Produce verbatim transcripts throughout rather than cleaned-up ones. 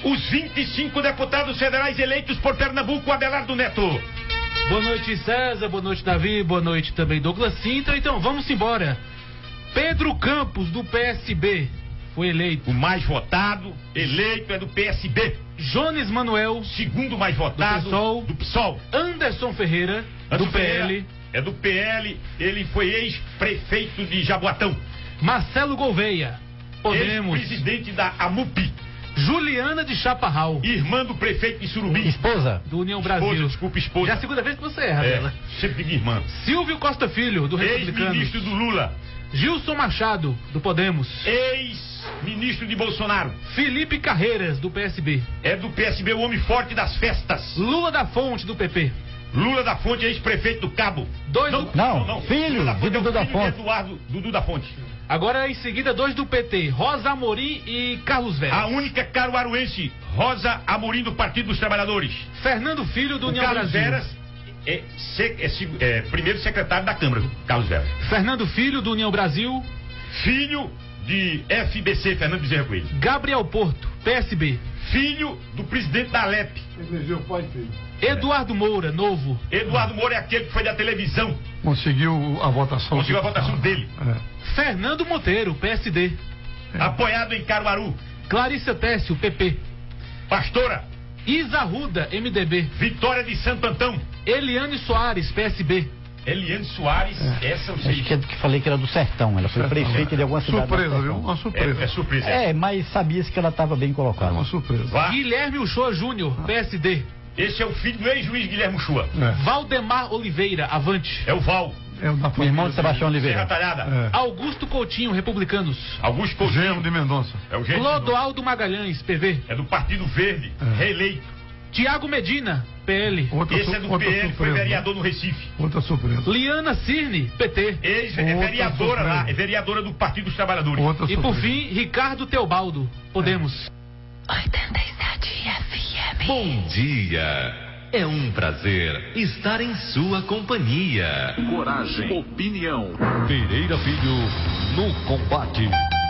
os vinte e cinco deputados federais eleitos por Pernambuco, Abelardo Neto. Boa noite, César, boa noite, Davi, boa noite também, Douglas Sintra. Então, vamos embora. Pedro Campos, do P S B, foi eleito. O mais votado, eleito, é do P S B. Jones Manuel, segundo mais votado, do PSOL. Do PSOL. Anderson Ferreira, Anderson do P L. Ferreira, é do P L, ele foi ex-prefeito de Jaboatão. Marcelo Gouveia, Podemos. Ex-presidente da AMUP. Juliana de Chaparral, irmã do prefeito de Surubim. Esposa. Do União Brasil. Esposa, desculpa, esposa. Já é a segunda vez que você erra, é, dela. Sempre digo irmã. Silvio Costa Filho, do Republicanos. Ex-ministro do Lula. Gilson Machado, do Podemos. Ex-ministro de Bolsonaro. Felipe Carreiras, do P S B. É do P S B, o homem forte das festas. Lula da Fonte, do P P. Lula da Fonte, ex-prefeito do Cabo. Dois não, do... não, não, filho Lula da Fonte, de Dudu é da filho Fonte. De Eduardo Dudu da Fonte. Agora, em seguida, dois do P T, Rosa Amorim e Carlos Veras. A única caruaruense, Rosa Amorim, do Partido dos Trabalhadores. Fernando Filho, do o União Carlos Brasil. Veras é, é, é, é primeiro secretário da Câmara, Carlos Veras. Fernando Filho, do União Brasil. Filho de F B C, Fernando Bezerra Coelho. Gabriel Porto, P S B. Filho do presidente da Alep. Elegeu pai e filho. Eduardo Moura, Novo. Eduardo Moura é aquele que foi da televisão. Conseguiu a votação. Conseguiu a votação dele. É. Fernando Monteiro, P S D. É. Apoiado em Caruaru. Clarissa Técio, P P. Pastora. Isa Arruda, M D B. Vitória de Santo Antão. Eliane Soares, P S B. Eliane Soares, é. essa eu sei. Acho que, é que falei que era do Sertão, ela foi Sertão. prefeita de alguma cidade. Surpresa, viu? Uma surpresa. É, é surpresa. É, mas sabia-se que ela estava bem colocada. É uma surpresa. Vá. Guilherme Uchoa Júnior, P S D. Esse é o filho do ex-juiz Guilherme Uchoa. É. Valdemar Oliveira, Avante. É o Val. É o da Meu irmão de Sebastião Serra Oliveira. Talhada. É. Augusto Coutinho, Republicanos. Augusto O Coutinho. genro de Mendonça. É o genro de Clodoaldo Magalhães, P V. É do Partido Verde, É. reeleito. Tiago Medina, P L. Outra, Esse é do outra P L, foi surpresa. vereador no Recife. Outra surpresa. Liana Cirne, P T. Ex, é Outra vereadora surpresa. lá, é vereadora do Partido dos Trabalhadores. Outra E surpresa. por fim, Ricardo Teobaldo, Podemos. oitenta e sete F M. Bom dia. É um prazer estar em sua companhia. Coragem, opinião. Pereira Filho no combate.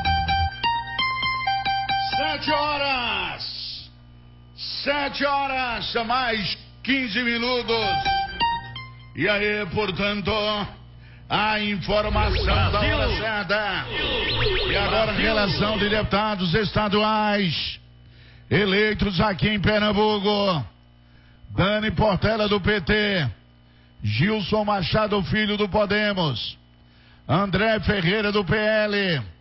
Sete horas. Sete horas, mais quinze minutos. E aí, portanto, a informação da hora certa. E agora, relação de deputados estaduais eleitos aqui em Pernambuco. Dani Portela, do P T. Gilson Machado Filho, do Podemos. André Ferreira, do P L.